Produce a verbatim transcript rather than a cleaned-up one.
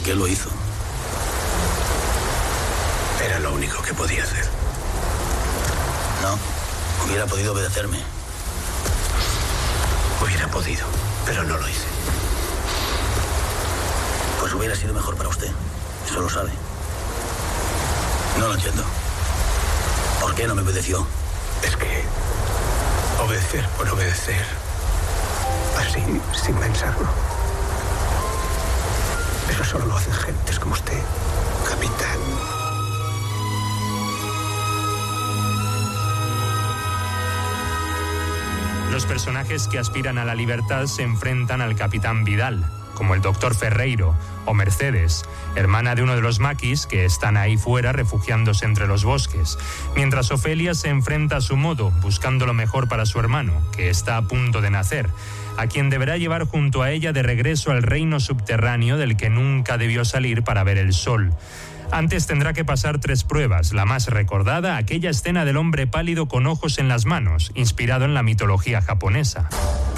qué lo hizo? Era lo único que podía hacer. No, hubiera podido obedecerme. Hubiera podido, pero no lo hice. Pues hubiera sido mejor para usted. Eso lo sabe. No lo entiendo. ¿Por qué no me obedeció? Es que obedecer por obedecer, así, sin pensarlo, eso solo lo hacen gentes como usted, capitán. Los personajes que aspiran a la libertad se enfrentan al capitán Vidal, como el doctor Ferreiro o Mercedes, hermana de uno de los maquis que están ahí fuera refugiándose entre los bosques, mientras Ofelia se enfrenta a su modo, buscando lo mejor para su hermano, que está a punto de nacer, a quien deberá llevar junto a ella de regreso al reino subterráneo del que nunca debió salir para ver el sol. Antes tendrá que pasar tres pruebas, la más recordada, aquella escena del hombre pálido con ojos en las manos, inspirado en la mitología japonesa.